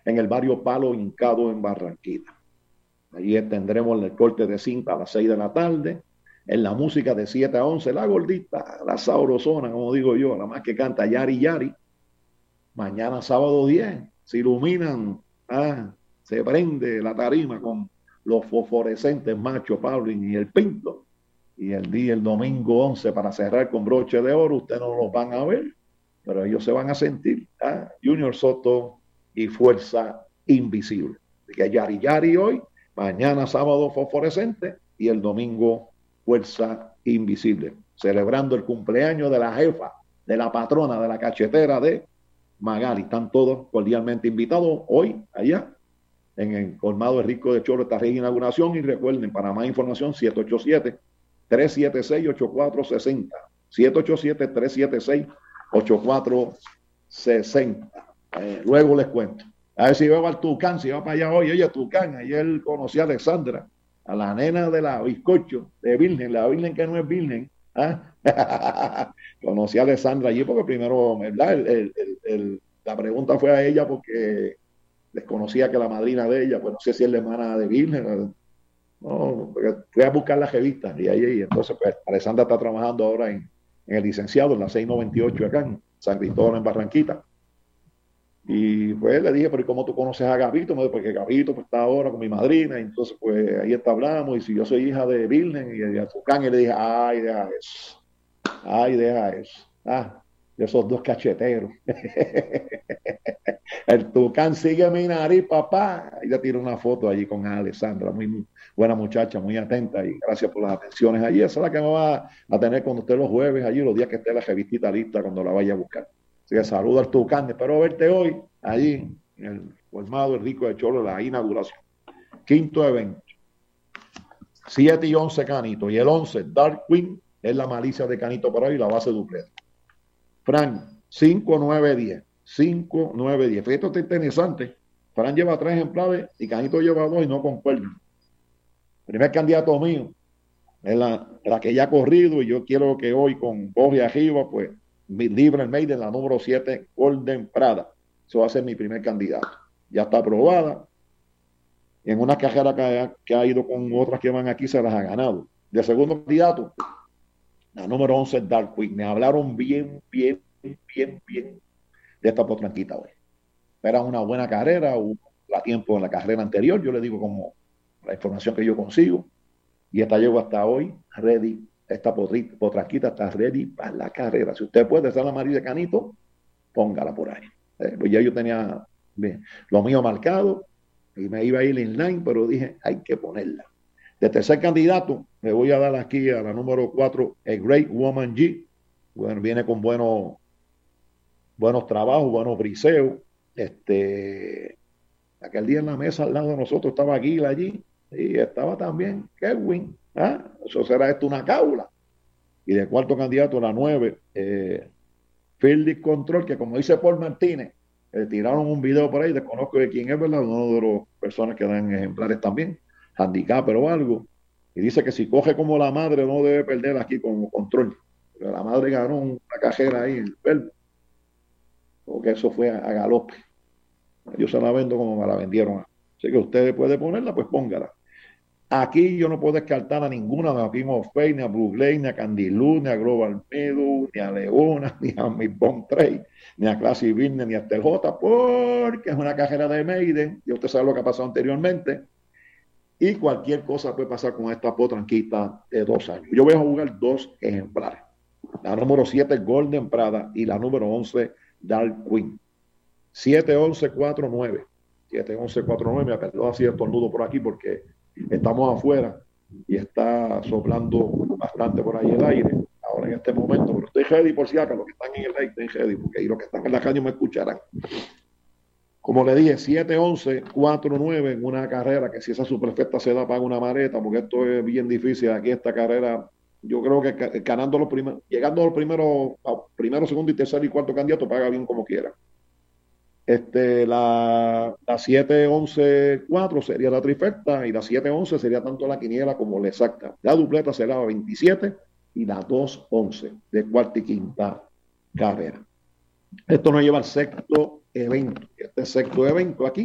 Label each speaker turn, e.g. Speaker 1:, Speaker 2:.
Speaker 1: en el barrio Palo Hincado en Barranquita. Allí tendremos el corte de cinta a las 6 de la tarde. En la música de 7 a 11, la gordita, la sabrosona, como digo yo, la más que canta Yari Yari. Mañana sábado 10 se iluminan, se prende la tarima con los fosforescentes Macho, Paulín y el Pinto. Y el domingo 11 para cerrar con broche de oro, ustedes no los van a ver, pero ellos se van a sentir. Junior Soto y Fuerza Invisible. Así que Yari Yari hoy, mañana sábado fosforescente y el domingo Fuerza Invisible. Celebrando el cumpleaños de la jefa, de la patrona, de la cachetera de Magali. Están todos cordialmente invitados hoy allá en el colmado de Rico de Chorro, esta reinauguración. Y recuerden, para más información, 787-376-8460. 787-376-8460. Luego les cuento. A ver si veo al Tucán, si va para allá hoy. Oye, Tucán, ayer conocí a Alexandra, a la nena de la bizcocho, de Virgen, la Virgen que no es Virgen. Conocí a Alessandra allí porque primero, ¿verdad? La pregunta fue a ella porque desconocía que la madrina de ella, pues no sé si es la hermana de Virgen, no, fui a buscar las revistas y ahí, entonces pues Alessandra está trabajando ahora en el licenciado, en la 698 acá en San Cristóbal, en Barranquita. Y pues le dije, pero ¿cómo tú conoces a Gabito? Me dijo, porque Gabito pues, está ahora con mi madrina, y entonces pues ahí está hablamos, y si yo soy hija de Virgen y de Azucán, y le dije, ay, deja eso, de esos dos cacheteros. El Tucán sigue mi nariz, papá, y le tiro una foto allí con Alessandra, muy buena muchacha, muy atenta, y gracias por las atenciones allí. Esa es la que me va a tener con usted los jueves, allí los días que esté la revistita lista, cuando la vaya a buscar. Así que saluda al Tucán, espero verte hoy, allí, en el colmado el Rico de Cholo, la inauguración. Quinto evento, 7 y 11 Canito, y el 11, Dark Queen, es la malicia de Canito para hoy, la base dupleta. Frank, 5, 9, 10. 5, 9, 10. Esto está interesante. Fran lleva 3 ejemplares y Canito lleva 2 y no concuerdan. Primer candidato mío es la que ya ha corrido y yo quiero que hoy con Boje arriba, pues libre el Maiden, la número 7, Golden Prada. Eso va a ser mi primer candidato. Ya está aprobada. En una carrera que ha ido con otras que van aquí se las ha ganado. De segundo candidato, la número 11 es Dark Queen. Me hablaron bien de esta potranquita hoy. Era una buena carrera, a tiempo en la carrera anterior, yo le digo como la información que yo consigo, y esta llegó hasta hoy ready, esta potranquita está ready para la carrera. Si usted puede estar la María de Canito, póngala por ahí. Pues ya yo tenía lo mío marcado y me iba a ir inline, pero dije, hay que ponerla. De tercer candidato, le voy a dar aquí a la número 4, el Great Woman G. Bueno, viene con buenos trabajos, buenos briseos. Aquel día en la mesa al lado de nosotros estaba Aguila allí y estaba también Kelvin. Eso será esto una cábula. Y de cuarto candidato, la 9, Field Control, que como dice Paul Martínez, tiraron un video por ahí, desconozco de quién es, ¿verdad? Uno de las personas que dan ejemplares también, handicap o algo. Y dice que si coge como la madre no debe perder aquí como control. Pero la madre ganó una cajera ahí en el verbo. Porque eso fue a galope. Yo se la vendo como me la vendieron. Así que usted puede ponerla, pues póngala. Aquí yo no puedo descartar a ninguna de la Pima of Faith, ni a Blue Glade, ni a Candilú, ni a Global Meadow, ni a Leona, ni a Miss Bond Trade, ni a Classy Business, ni a Estel J, porque es una cajera de Maiden, y usted sabe lo que ha pasado anteriormente. Y cualquier cosa puede pasar con esta potranquita de 2 años. Yo voy a jugar 2 ejemplares. La número 7, Golden Prada, y la número 11, Dark Queen. 7-11-4-9. 7-11-4-9. Me apretó así el tornudo por aquí porque estamos afuera y está soplando bastante por ahí el aire ahora en este momento, pero estoy ready por si acaso, los que están en el aire estoy ready, porque ahí los que están en la calle me escucharán. Como le dije, 7-11-4-9 en una carrera que si esa superfecta se da paga una maleta, porque esto es bien difícil aquí esta carrera. Yo creo que ganando los primeros, llegando a los primero, segundo y tercer y cuarto candidato paga bien como quiera. La 7-11-4 sería la trifecta y la 7-11 sería tanto la quiniela como la exacta. La dupleta será la 27 y la 2-11 de cuarta y quinta carrera. Esto nos lleva al sexto evento. Este sexto evento aquí